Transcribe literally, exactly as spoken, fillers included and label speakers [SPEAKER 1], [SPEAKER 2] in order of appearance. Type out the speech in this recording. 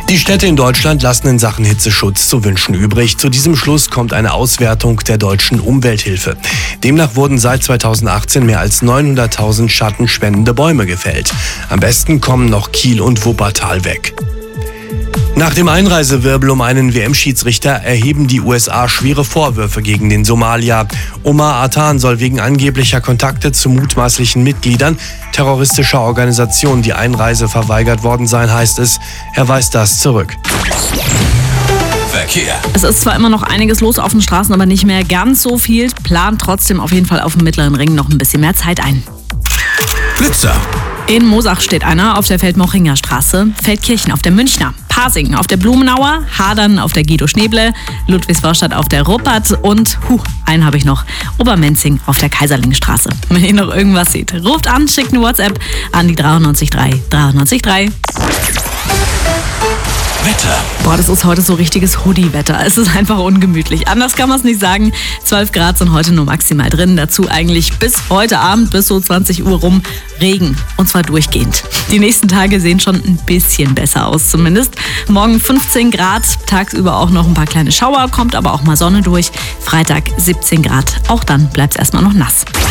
[SPEAKER 1] Die Städte in Deutschland lassen in Sachen Hitzeschutz zu wünschen übrig. Zu diesem Schluss kommt eine Auswertung der deutschen Umwelthilfe. Demnach wurden seit zweitausendachtzehn mehr als neunhunderttausend schattenspendende Bäume gefällt. Am besten kommen noch Kiel und Wuppertal weg. Nach dem Einreisewirbel um einen W M-Schiedsrichter erheben die U S A schwere Vorwürfe gegen den Somalier. Omar Atan soll wegen angeblicher Kontakte zu mutmaßlichen Mitgliedern terroristischer Organisationen die Einreise verweigert worden sein, heißt es. Er weist das zurück.
[SPEAKER 2] Verkehr.
[SPEAKER 3] Es ist zwar immer noch einiges los auf den Straßen, aber nicht mehr ganz so viel. Plant trotzdem auf jeden Fall auf dem Mittleren Ring noch ein bisschen mehr Zeit ein.
[SPEAKER 2] Blitzer.
[SPEAKER 3] In Moosach steht einer auf der Feldmochinger Straße, Feldkirchen auf der Münchner, Pasing auf der Blumenauer, Hadern auf der Guido-Schneeble, Ludwigsvorstadt auf der Ruppert und, huh, einen habe ich noch, Obermenzing auf der Kaiserlingstraße. Wenn ihr noch irgendwas seht, ruft an, schickt eine WhatsApp an die dreiundneunzig drei dreiundneunzig drei.
[SPEAKER 2] Wetter.
[SPEAKER 3] Boah, das ist heute so richtiges Hoodie-Wetter. Es ist einfach ungemütlich. Anders kann man es nicht sagen. zwölf Grad sind heute nur maximal drin. Dazu eigentlich bis heute Abend, bis so zwanzig Uhr rum, Regen. Und zwar durchgehend. Die nächsten Tage sehen schon ein bisschen besser aus zumindest. Morgen fünfzehn Grad, tagsüber auch noch ein paar kleine Schauer, kommt aber auch mal Sonne durch. Freitag siebzehn Grad. Auch dann bleibt es erstmal noch nass.